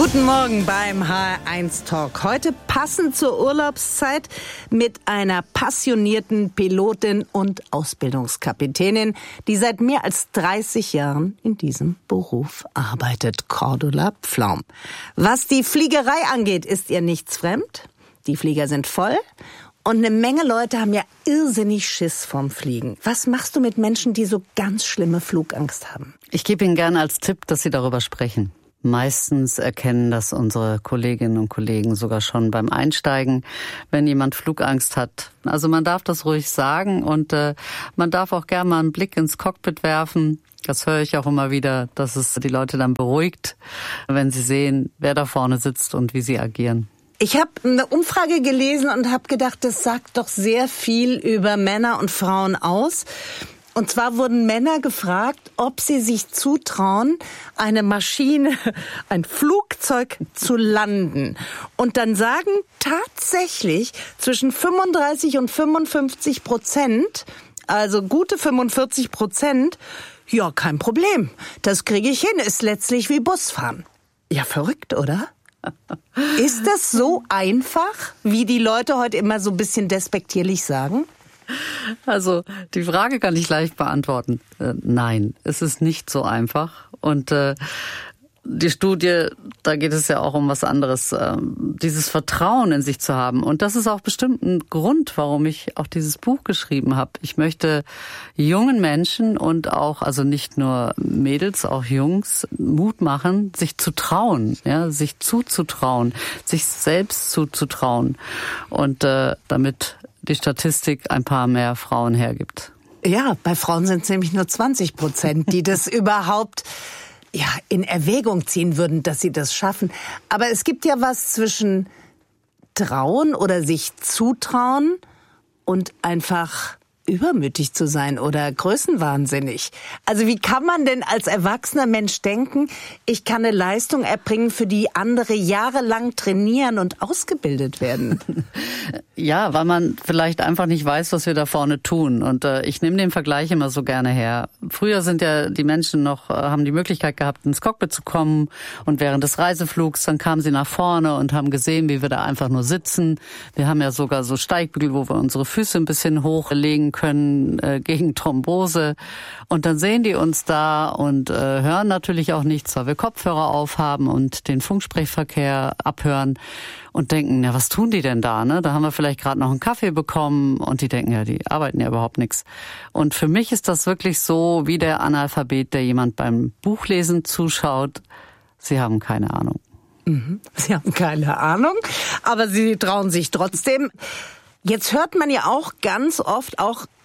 Guten Morgen beim HR1 Talk. Heute passend zur Urlaubszeit mit einer passionierten Pilotin und Ausbildungskapitänin, die seit mehr als 30 Jahren in diesem Beruf arbeitet, Cordula Pflaum. Was die Fliegerei angeht, ist ihr nichts fremd. Die Flieger sind voll und eine Menge Leute haben ja irrsinnig Schiss vorm Fliegen. Was machst du mit Menschen, die so ganz schlimme Flugangst haben? Ich gebe Ihnen gerne als Tipp, dass Sie darüber sprechen. Meistens erkennen das unsere Kolleginnen und Kollegen sogar schon beim Einsteigen, wenn jemand Flugangst hat. Also man darf das ruhig sagen und man darf auch gerne mal einen Blick ins Cockpit werfen. Das höre ich auch immer wieder, dass es die Leute dann beruhigt, wenn sie sehen, wer da vorne sitzt und wie sie agieren. Ich habe eine Umfrage gelesen und habe gedacht, das sagt doch sehr viel über Männer und Frauen aus. Und zwar wurden Männer gefragt, ob sie sich zutrauen, eine Maschine, ein Flugzeug zu landen. Und dann sagen tatsächlich zwischen 35 und 55%, also gute 45%, ja, kein Problem, das kriege ich hin, ist letztlich wie Busfahren. Ja, verrückt, oder? Ist das so einfach, wie die Leute heute immer so ein bisschen despektierlich sagen? Also die Frage kann ich leicht beantworten. Nein, es ist nicht so einfach. Und die Studie, da geht es ja auch um was anderes, dieses Vertrauen in sich zu haben. Und das ist auch bestimmt ein Grund, warum ich auch dieses Buch geschrieben habe. Ich möchte jungen Menschen und auch, also nicht nur Mädels, auch Jungs, Mut machen, sich zu trauen, ja, sich zuzutrauen, sich selbst zuzutrauen. Und damit die Statistik ein paar mehr Frauen hergibt. Ja, bei Frauen sind es nämlich nur 20%, die das überhaupt in Erwägung ziehen würden, dass sie das schaffen. Aber es gibt ja was zwischen trauen oder sich zutrauen und einfach übermütig zu sein oder größenwahnsinnig. Also wie kann man denn als erwachsener Mensch denken, ich kann eine Leistung erbringen, für die andere jahrelang trainieren und ausgebildet werden? Ja, weil man vielleicht einfach nicht weiß, was wir da vorne tun. Und ich nehme den Vergleich immer so gerne her. Früher sind ja die Menschen noch, haben die Möglichkeit gehabt, ins Cockpit zu kommen. Und während des Reiseflugs, dann kamen sie nach vorne und haben gesehen, wie wir da einfach nur sitzen. Wir haben ja sogar so Steigbügel, wo wir unsere Füße ein bisschen hochlegen können gegen Thrombose. Und dann sehen die uns da und hören natürlich auch nichts, weil wir Kopfhörer aufhaben und den Funksprechverkehr abhören und denken, ja, was tun die denn da? Ne? Da haben wir vielleicht gerade noch einen Kaffee bekommen und die denken, ja, die arbeiten ja überhaupt nichts. Und für mich ist das wirklich so wie der Analphabet, der jemand beim Buchlesen zuschaut. Sie haben keine Ahnung. Sie haben keine Ahnung, aber sie trauen sich trotzdem. Jetzt hört man ja auch ganz oft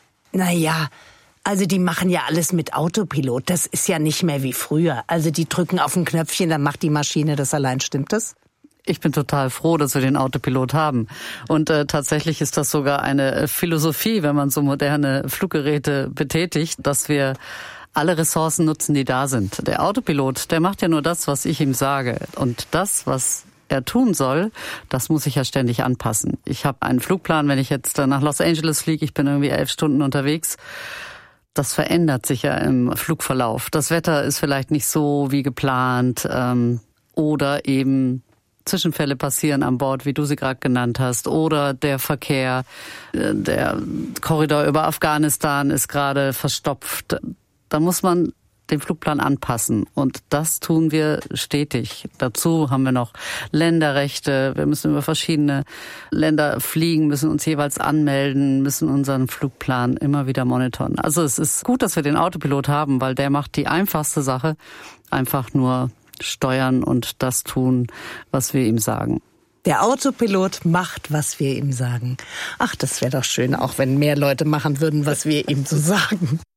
also die machen ja alles mit Autopilot. Das ist ja nicht mehr wie früher. Also die drücken auf ein Knöpfchen, dann macht die Maschine das allein. Stimmt das? Ich bin total froh, dass wir den Autopilot haben. Und tatsächlich ist das sogar eine Philosophie, wenn man so moderne Fluggeräte betätigt, dass wir alle Ressourcen nutzen, die da sind. Der Autopilot, der macht ja nur das, was ich ihm sage. Und das, was er tun soll, das muss ich ja ständig anpassen. Ich habe einen Flugplan, wenn ich jetzt nach Los Angeles fliege, ich bin irgendwie 11 Stunden unterwegs. Das verändert sich ja im Flugverlauf. Das Wetter ist vielleicht nicht so wie geplant oder eben Zwischenfälle passieren an Bord, wie du sie gerade genannt hast, oder der Verkehr, der Korridor über Afghanistan ist gerade verstopft. Da muss man den Flugplan anpassen und das tun wir stetig. Dazu haben wir noch Länderrechte, wir müssen über verschiedene Länder fliegen, müssen uns jeweils anmelden, müssen unseren Flugplan immer wieder monitoren. Also es ist gut, dass wir den Autopilot haben, weil der macht die einfachste Sache, einfach nur steuern und das tun, was wir ihm sagen. Der Autopilot macht, was wir ihm sagen. Ach, das wäre doch schön, auch wenn mehr Leute machen würden, was wir ihm so sagen.